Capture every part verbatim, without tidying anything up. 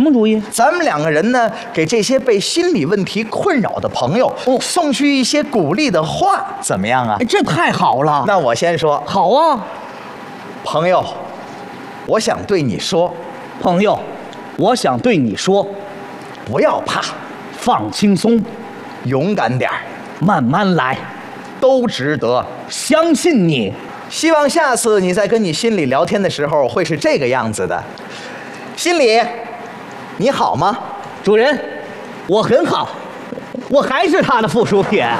么主意？ 咱们两个人呢，给这些被心理问题困扰的朋友，哦、送去一些鼓励的话，怎么样啊？ 这太好了。 那我先说， 好啊， 朋友，我想对你说， 朋友，我想对你说， 不要怕， 放轻松， 勇敢点儿， 慢慢来， 都值得。 相信你。 希望下次你在跟你心里聊天的时候会是这个样子的。心里，你好吗？ 主人，我很好，我还是他的附属品。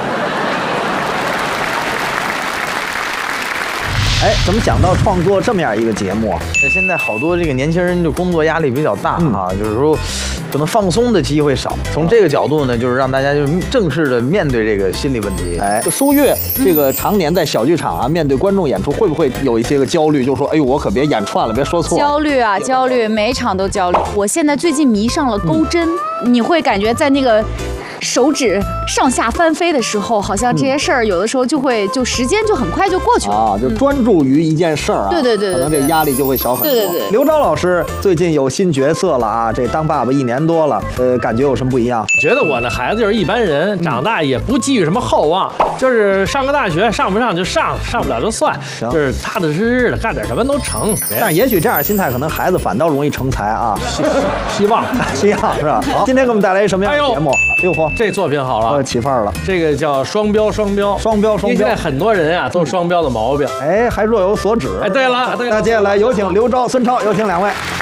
哎，怎么想到创作这么样一个节目啊？ 现在好多这个年轻人就工作压力比较大啊，嗯、就是说可能放松的机会少。从这个角度呢，就是让大家就是正式的面对这个心理问题。 哎，舒越这个常年在小剧场啊，面对观众演出，会不会有一些个焦虑？就说，哎呦，我可别演串了，别说错。 焦虑啊，焦虑，每一场都焦虑。我现在最近迷上了钩针，嗯、你会感觉在那个手指上下翻飞的时候，好像这些事儿有的时候就会就时间就很快就过去了啊，就专注于一件事儿啊。 对对对， 可能这压力就会小很多。 对对对。 刘钊老师最近有新角色了啊，这当爸爸一年多了，呃，感觉有什么不一样？ 觉得我的孩子就是一般人，长大也不寄予什么厚望，就是上个大学，上不上就上，上不了就算，就是踏踏实实的干点什么都成。 但也许这样的心态，可能孩子反倒容易成才啊。 希望， 希望是吧？好，今天给我们带来什么样的节目？哎呦嚯， 这作品好了， 起范儿了。 这个叫双标，双标， 双标，双标。 现在很多人啊，都双标的毛病。 哎，还若有所指。 哎，对了，对了。 那接下来有请刘钊、孙超，有请两位。